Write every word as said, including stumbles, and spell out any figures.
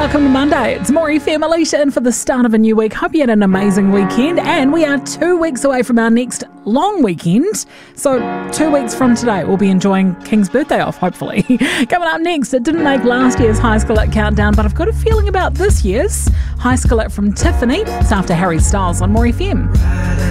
welcome to Monday. It's More F M, Alicia in for the start of a new week. Hope you had an amazing weekend, and we are two weeks away from our next long weekend. So two weeks from today, we'll be enjoying King's birthday off, hopefully. Coming up next, it didn't make last year's High School It countdown, but I've got a feeling about this year's High School It from Tiffany. It's after Harry Styles on More F M.